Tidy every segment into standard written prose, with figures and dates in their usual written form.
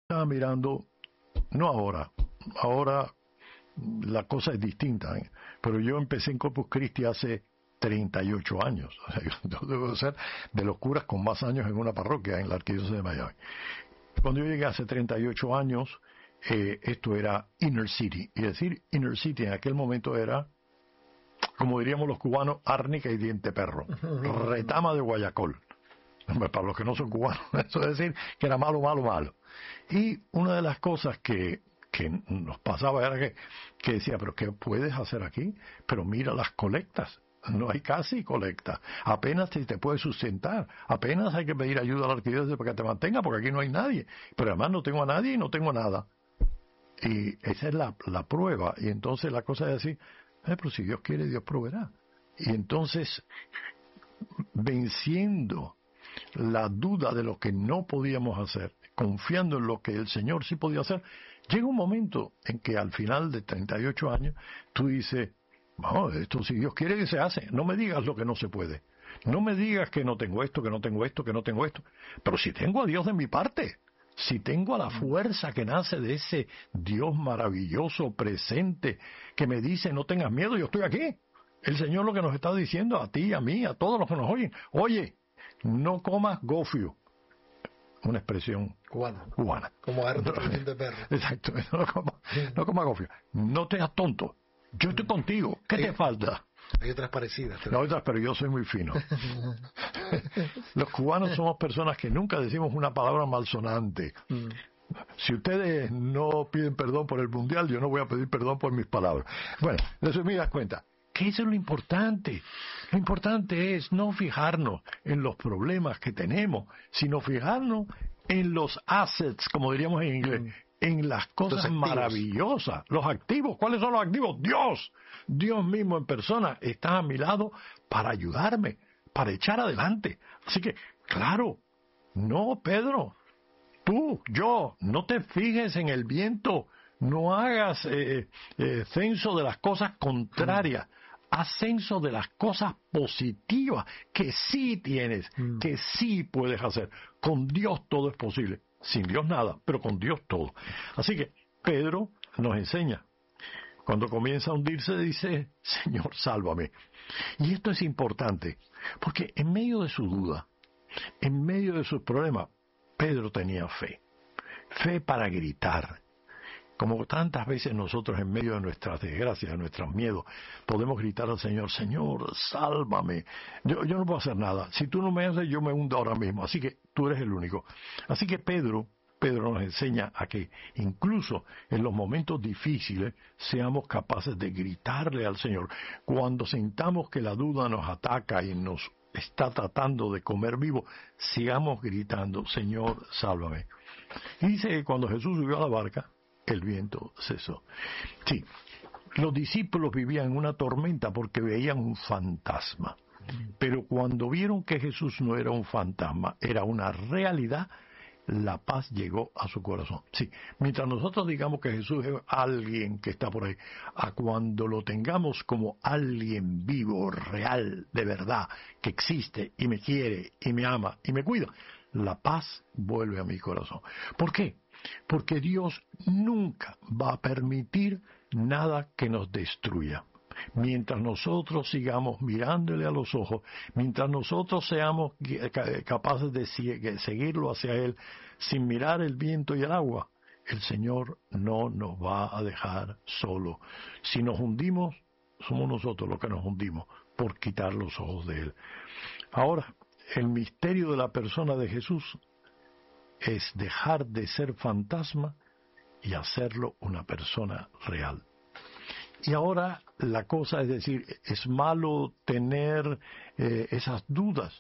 Estaba mirando, no ahora, ahora la cosa es distinta, ¿eh? Pero yo empecé en Corpus Christi hace 38 años. O sea, yo debo ser de los curas con más años en una parroquia en la Arquidiócesis de Miami. Cuando yo llegué hace 38 años, esto era Inner City. Y decir Inner City en aquel momento era, como diríamos los cubanos, árnica y diente perro. Retama de Guayacol. Para los que no son cubanos, eso es decir, que era malo, malo, malo. Y una de las cosas que nos pasaba era que decía, pero ¿qué puedes hacer aquí? Pero mira las colectas. No hay casi colecta. Apenas te puedes sustentar. Apenas hay que pedir ayuda a la arquidiócesis para que te mantenga, porque aquí no hay nadie. Pero además no tengo a nadie y no tengo nada. Y esa es la prueba. Y entonces la cosa es decir, pero si Dios quiere, Dios proveerá. Y entonces, venciendo la duda de lo que no podíamos hacer, confiando en lo que el Señor sí podía hacer, llega un momento en que al final de 38 años, tú dices, bueno, esto si Dios quiere que se hace, no me digas lo que no se puede, no me digas que no tengo esto, que no tengo esto, que no tengo esto, pero si tengo a Dios de mi parte, si tengo a la fuerza que nace de ese Dios maravilloso, presente, que me dice no tengas miedo, yo estoy aquí. El Señor lo que nos está diciendo a ti, a mí, a todos los que nos oyen, oye, no comas gofio, una expresión cubana. Como arte de perro. Exacto, no comas gofio, no seas tonto, yo estoy contigo, ¿qué te falta? Hay otras parecidas. Hay otras, pero yo soy muy fino. Los cubanos somos personas que nunca decimos una palabra malsonante. Si ustedes no piden perdón por el mundial, yo no voy a pedir perdón por mis palabras. Bueno, de eso me das cuenta. ¿Qué es lo importante? Lo importante es no fijarnos en los problemas que tenemos, sino fijarnos en los assets, como diríamos en inglés, en las cosas maravillosas, los activos. ¿Cuáles son los activos? Dios. Dios mismo en persona está a mi lado para ayudarme, para echar adelante. Así que, claro, no, Pedro, tú, yo, no te fijes en el viento, no hagas censo de las cosas contrarias. Haz censo de las cosas positivas que sí tienes, que sí puedes hacer. Con Dios todo es posible. Sin Dios nada, pero con Dios todo. Así que Pedro nos enseña. Cuando comienza a hundirse dice, Señor, sálvame. Y esto es importante, porque en medio de su duda, en medio de sus problemas, Pedro tenía fe. Fe para gritar. Como tantas veces nosotros en medio de nuestras desgracias, de nuestros miedos, podemos gritar al Señor, Señor, sálvame. Yo no puedo hacer nada. Si tú no me haces, yo me hundo ahora mismo. Así que tú eres el único. Así que Pedro nos enseña a que incluso en los momentos difíciles seamos capaces de gritarle al Señor. Cuando sintamos que la duda nos ataca y nos está tratando de comer vivo, sigamos gritando, Señor, sálvame. Y dice que cuando Jesús subió a la barca, el viento cesó. Sí, los discípulos vivían en una tormenta porque veían un fantasma. Pero cuando vieron que Jesús no era un fantasma, era una realidad, la paz llegó a su corazón. Sí, mientras nosotros digamos que Jesús es alguien que está por ahí, a cuando lo tengamos como alguien vivo, real, de verdad, que existe y me quiere y me ama y me cuida, la paz vuelve a mi corazón. ¿Por qué? Porque Dios nunca va a permitir nada que nos destruya. Mientras nosotros sigamos mirándole a los ojos, mientras nosotros seamos capaces de seguirlo hacia Él sin mirar el viento y el agua, el Señor no nos va a dejar solo. Si nos hundimos, somos nosotros los que nos hundimos por quitar los ojos de Él. Ahora, el misterio de la persona de Jesús es dejar de ser fantasma y hacerlo una persona real. Y ahora la cosa es decir, es malo tener esas dudas.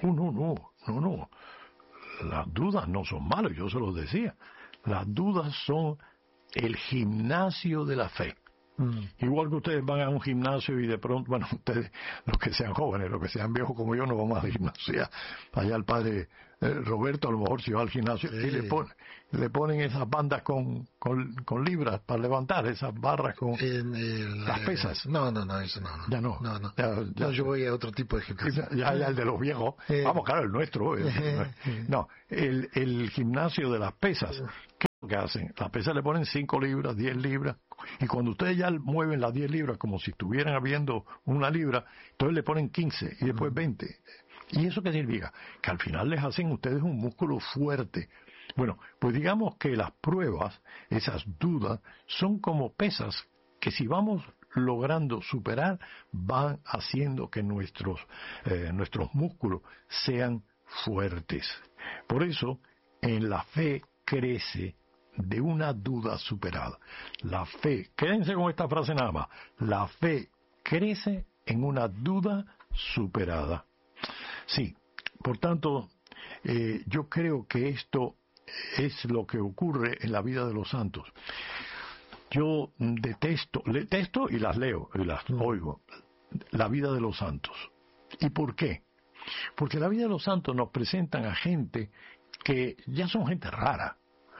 No. Las dudas no son malas, yo se los decía. Las dudas son el gimnasio de la fe. Igual que ustedes van a un gimnasio y de pronto, bueno, ustedes, los que sean jóvenes, los que sean viejos como yo, no vamos al gimnasio. Allá el padre Roberto a lo mejor si va al gimnasio y le ponen esas bandas con libras para levantar, esas barras con las pesas. No, eso no. Ya no. No, yo voy a otro tipo de gimnasio. Ya el de los viejos. Vamos, claro, el nuestro. No, el gimnasio de las pesas. que hacen. La pesa le ponen 5 libras, 10 libras, y cuando ustedes ya mueven las 10 libras como si estuvieran habiendo 1 libra, entonces le ponen 15 y después 20. ¿Y eso qué significa? Que al final les hacen ustedes un músculo fuerte. Bueno, pues digamos que las pruebas, esas dudas, son como pesas que si vamos logrando superar, van haciendo que nuestros músculos sean fuertes. Por eso, en la fe crece de una duda superada. La fe, quédense con esta frase nada más, la fe crece en una duda superada. Sí, por tanto, yo creo que esto es lo que ocurre en la vida de los santos. Yo detesto y las leo y las oigo, la vida de los santos. ¿Y por qué? Porque la vida de los santos nos presentan a gente que ya son gente rara.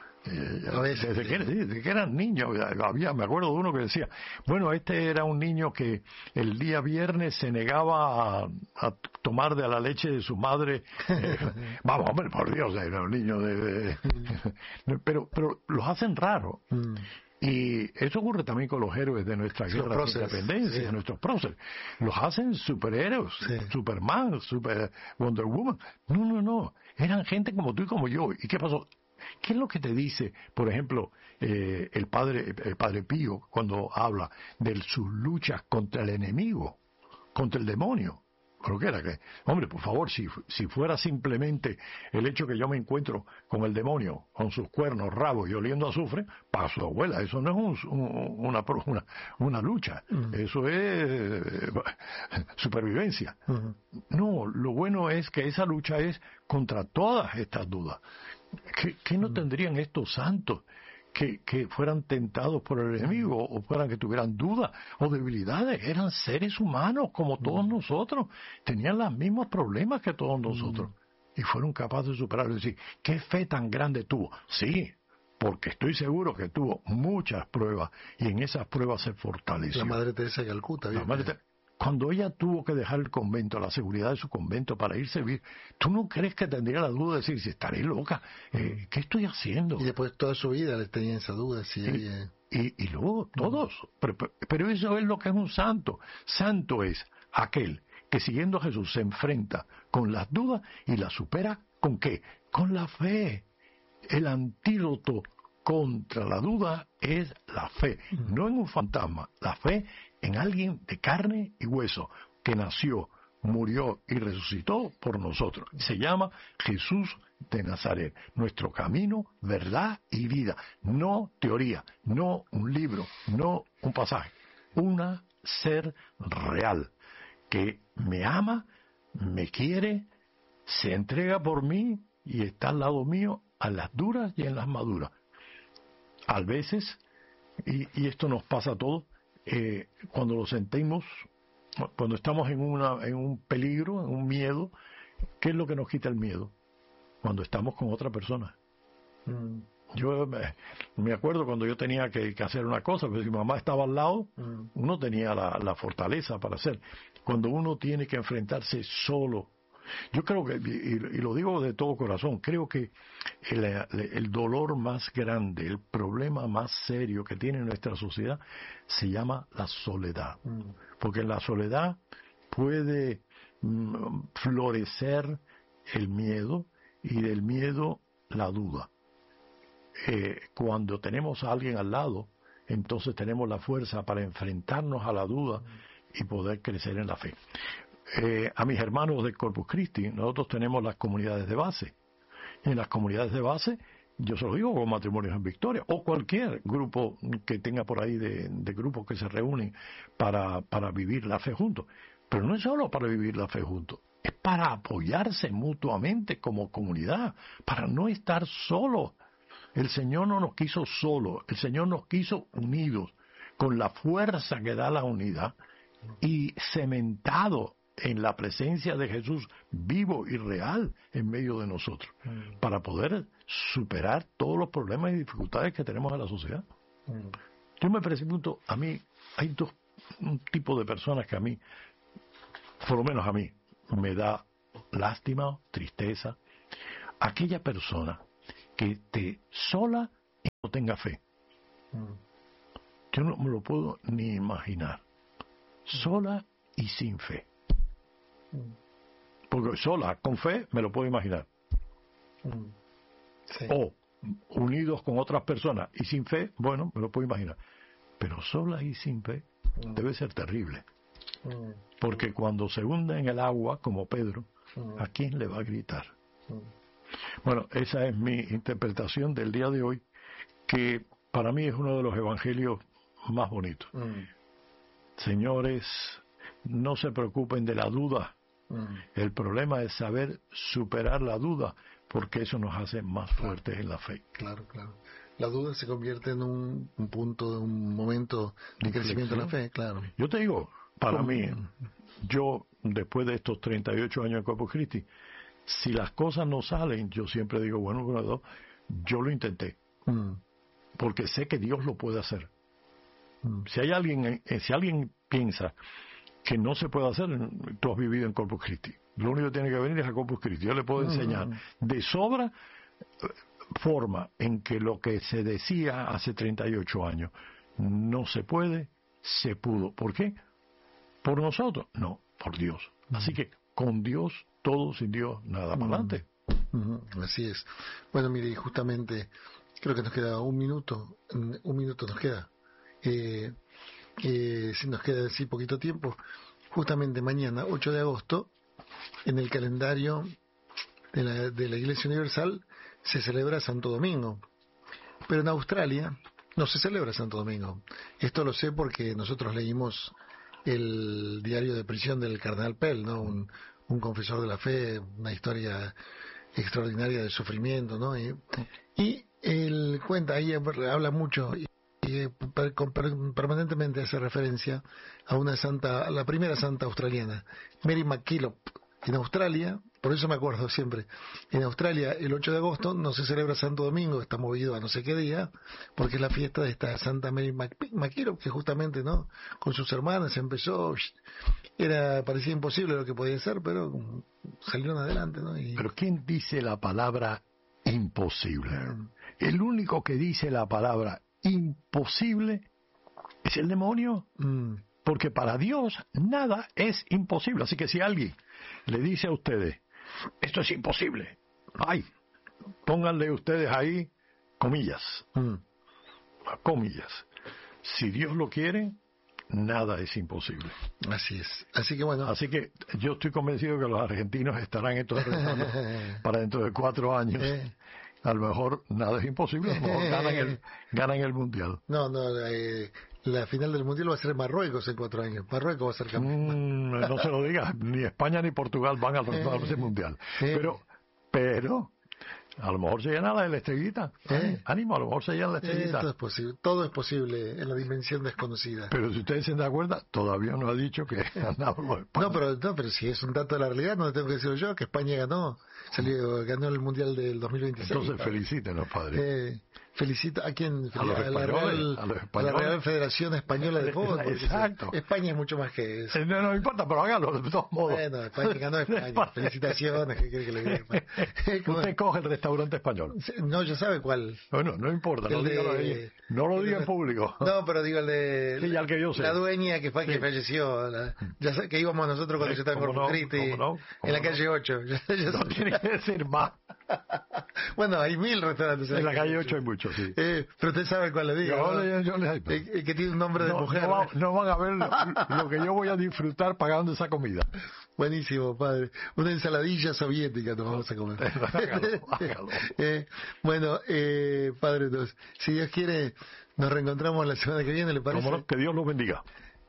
Desde que eran niños, me acuerdo de uno que decía, bueno, este era un niño que el día viernes se negaba a tomar de la leche de su madre. Vamos, hombre, por Dios, era un niño pero los hacen raros. Y eso ocurre también con los héroes de nuestra guerra de independencia, de nuestros próceres. Los hacen superhéroes, Superman, Wonder Woman. No. Eran gente como tú y como yo. ¿Y qué pasó? ¿Qué es lo que te dice, por ejemplo, el padre Pío cuando habla de sus luchas contra el enemigo, contra el demonio? ¿Pero qué era? Hombre, por favor, si fuera simplemente el hecho que yo me encuentro con el demonio, con sus cuernos, rabos y oliendo azufre, para su abuela, eso no es una lucha, eso es supervivencia. No, lo bueno es que esa lucha es contra todas estas dudas. ¿Qué no tendrían estos santos que fueran tentados por el enemigo o fueran que tuvieran dudas o debilidades? Eran seres humanos como todos nosotros, tenían los mismos problemas que todos nosotros y fueron capaces de superarlo. Es decir, ¿qué fe tan grande tuvo? Sí, porque estoy seguro que tuvo muchas pruebas y en esas pruebas se fortaleció. La Madre Teresa de Calcuta. Cuando ella tuvo que dejar el convento, la seguridad de su convento para irse a vivir, ¿tú no crees que tendría la duda de decir, si estaré loca, qué estoy haciendo? Y después toda su vida le tenía esa duda. Y luego todos, pero eso es lo que es un santo. Santo es aquel que siguiendo a Jesús se enfrenta con las dudas y las supera, ¿con qué? Con la fe. El antídoto contra la duda es la fe, no en un fantasma, la fe en alguien de carne y hueso, que nació, murió y resucitó por nosotros. Se llama Jesús de Nazaret, nuestro camino, verdad y vida. No teoría, no un libro, no un pasaje, un ser real que me ama, me quiere, se entrega por mí y está al lado mío a las duras y en las maduras. A veces, y esto nos pasa a todos, cuando lo sentimos, cuando estamos en un peligro, en un miedo, ¿qué es lo que nos quita el miedo? Cuando estamos con otra persona. Yo me acuerdo cuando yo tenía que hacer una cosa, pero si mi mamá estaba al lado, uno tenía la fortaleza para hacer. Cuando uno tiene que enfrentarse solo, yo creo que, y lo digo de todo corazón, creo que el dolor más grande, el problema más serio que tiene nuestra sociedad se llama la soledad. Porque en la soledad puede florecer el miedo y del miedo la duda. Cuando tenemos a alguien al lado, entonces tenemos la fuerza para enfrentarnos a la duda y poder crecer en la fe. A mis hermanos del Corpus Christi, nosotros tenemos las comunidades de base. Y en las comunidades de base, yo se lo digo con Matrimonios en Victoria, o cualquier grupo que tenga por ahí de grupos que se reúnen para vivir la fe juntos. Pero no es solo para vivir la fe juntos, es para apoyarse mutuamente como comunidad, para no estar solos. El Señor no nos quiso solos, el Señor nos quiso unidos, con la fuerza que da la unidad y cementado en la presencia de Jesús vivo y real en medio de nosotros, para poder superar todos los problemas y dificultades que tenemos en la sociedad. Yo me pregunto, a mí hay un tipo de personas que a mí, por lo menos a mí, me da lástima, tristeza. Aquella persona que sola no tenga fe. Yo no me lo puedo ni imaginar. Sola y sin fe. Porque sola, con fe, me lo puedo imaginar. Sí. O unidos con otras personas y sin fe, bueno, me lo puedo imaginar. Pero sola y sin fe debe ser terrible. Porque cuando se hunde en el agua, como Pedro, ¿a quién le va a gritar? Bueno, esa es mi interpretación del día de hoy, que para mí es uno de los evangelios más bonitos. Señores, no se preocupen de la duda. El problema es saber superar la duda, porque eso nos hace más fuertes en la fe. Claro. La duda se convierte en un punto, un momento de crecimiento de la fe, claro. Yo te digo, para mí, yo después de estos 38 años en Corpus Christi, si las cosas no salen, yo siempre digo, bueno, yo lo intenté, porque sé que Dios lo puede hacer. Si alguien piensa que no se puede hacer, tú has vivido en Corpus Christi. Lo único que tiene que venir es a Corpus Christi. Yo le puedo enseñar de sobra forma en que lo que se decía hace 38 años no se puede, se pudo. ¿Por qué? ¿Por nosotros? No, por Dios. Así que con Dios todo, sin Dios nada. Para adelante. Así es. Bueno, mire, justamente creo que nos queda un minuto nos queda. Si nos queda así poquito tiempo, justamente mañana, 8 de agosto, en el calendario de la Iglesia Universal se celebra Santo Domingo, pero en Australia no se celebra Santo Domingo. Esto lo sé porque nosotros leímos el diario de prisión del cardenal Pell, ¿no? Un confesor de la fe, una historia extraordinaria de sufrimiento, ¿no? Y él cuenta, ahí habla mucho y permanentemente hace referencia a una santa, a la primera santa australiana, Mary MacKillop. En Australia, por eso me acuerdo siempre, en Australia el 8 de agosto no se celebra Santo Domingo, está movido a no sé qué día, porque es la fiesta de esta santa Mary MacKillop, que justamente, ¿no?, con sus hermanas empezó, parecía imposible lo que podía ser, pero salieron adelante, ¿no? Pero ¿quién dice la palabra imposible? El único que dice la palabra imposible es el demonio, porque para Dios nada es imposible. Así que si alguien le dice a ustedes, esto es imposible, ay, pónganle ustedes ahí comillas, comillas. Si Dios lo quiere, nada es imposible. Así es. Así que bueno. Así que yo estoy convencido que los argentinos estarán entonces para dentro de 4 años. A lo mejor nada es imposible, a lo mejor ganan el Mundial. No, la final del Mundial va a ser en Marruecos en 4 años. Marruecos va a ser campeón. No se lo digas, ni España ni Portugal van a alcanzar ese Mundial. Pero, a lo mejor se llena la de la estrellita. Ánimo, a lo mejor se llena la estrellita. Todo es posible en la dimensión desconocida. Pero si ustedes se dan cuenta, todavía no ha dicho que ganamos los España. No, pero si es un dato de la realidad, no lo tengo que decir yo, que España ganó el Mundial del 2026. Entonces felicítenos, padre. Felicito a quién, a los españoles, a la Real Federación Española de Fútbol. Exacto. España es mucho más que eso. No importa, pero hágalo de todos modos. Bueno, España ganó España. Felicitaciones, ¿qué quiere que le diga? Usted coge el restaurante español. No, ya sabe cuál. Bueno, no importa, no lo diga en público. No, pero digo el de sí, ya el que yo sé. La dueña que falleció. Ya sé que íbamos nosotros cuando yo estaba en Corpus Christi, en la calle 8. No tiene que decir más. Bueno, hay 1000 restaurantes en la calle 8 hay muchos, sí. Pero usted sabe cuál le digo. Que tiene un nombre de mujer. No van a ver lo que yo voy a disfrutar pagando esa comida. Buenísimo, padre. Una ensaladilla soviética nos vamos a comer. Hágalo. Bueno, padre, entonces, si Dios quiere, nos reencontramos la semana que viene, ¿le parece? Cómo no, que Dios los bendiga.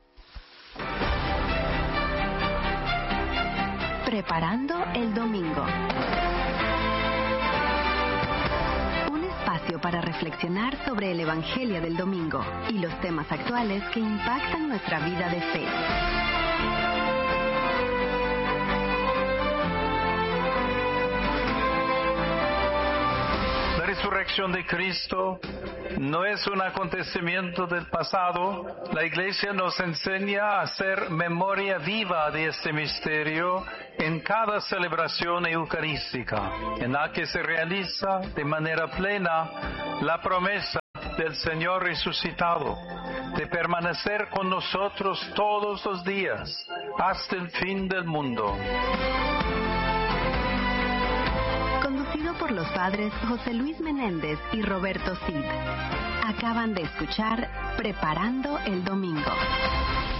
Preparando el domingo. Para reflexionar sobre el Evangelio del domingo y los temas actuales que impactan nuestra vida de fe. La resurrección de Cristo no es un acontecimiento del pasado. La Iglesia nos enseña a hacer memoria viva de este misterio en cada celebración eucarística, en la que se realiza de manera plena la promesa del Señor resucitado, de permanecer con nosotros todos los días, hasta el fin del mundo. Conducido por los padres José Luis Menéndez y Roberto Cid. Acaban de escuchar Preparando el Domingo.